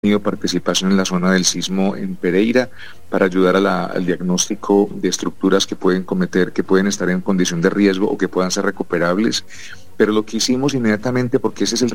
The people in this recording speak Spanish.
tenido participación en la zona del sismo en Pereira para ayudar al diagnóstico de estructuras que pueden estar en condición de riesgo o que puedan ser recuperables. Pero lo que hicimos inmediatamente, porque ese es el